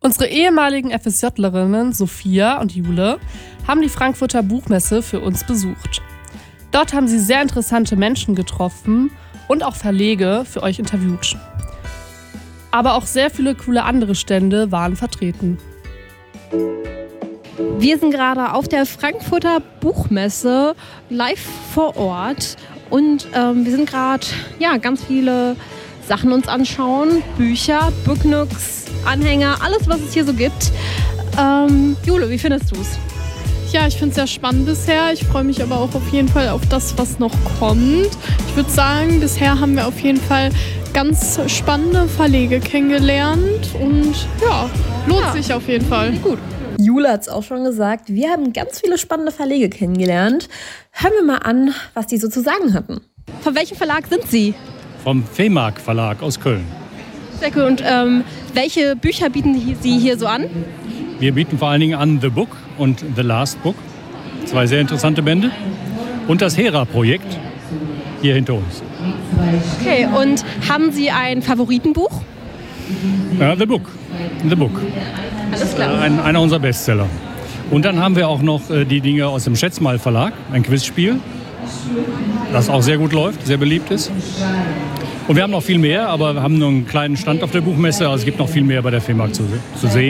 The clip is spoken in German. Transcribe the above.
Unsere ehemaligen FSJlerinnen Sophia und Jule haben die Frankfurter Buchmesse für uns besucht. Dort haben sie sehr interessante Menschen getroffen und auch Verlege für euch interviewt. Aber auch sehr viele coole andere Stände waren vertreten. Wir sind gerade auf der Frankfurter Buchmesse live vor Ort und wir sind gerade ganz viele Sachen uns anschauen. Bücher, Booknooks, Anhänger, alles was es hier so gibt. Jule, wie findest du es? Ja, ich finde es sehr spannend bisher. Ich freue mich aber auch auf jeden Fall auf das, was noch kommt. Ich würde sagen, bisher haben wir auf jeden Fall ganz spannende Verlege kennengelernt und lohnt sich auf jeden Fall. Gut. Jule hat es auch schon gesagt, wir haben ganz viele spannende Verlege kennengelernt. Hören wir mal an, was die so zu sagen hatten. Von welchem Verlag sind Sie? Vom FEMAG Verlag aus Köln. Sehr cool. Und welche Bücher bieten Sie hier so an? Wir bieten vor allen Dingen an The Book und The Last Book. 2 sehr interessante Bände. Und das Hera-Projekt hier hinter uns. Okay, und haben Sie ein Favoritenbuch? The Book. The Book. Alles klar. Einer unserer Bestseller. Und dann haben wir auch noch die Dinge aus dem Schätzmal Verlag, ein Quizspiel, das auch sehr gut läuft, sehr beliebt ist. Und wir haben noch viel mehr, aber wir haben nur einen kleinen Stand auf der Buchmesse. Also es gibt noch viel mehr bei der FEMAG zu sehen.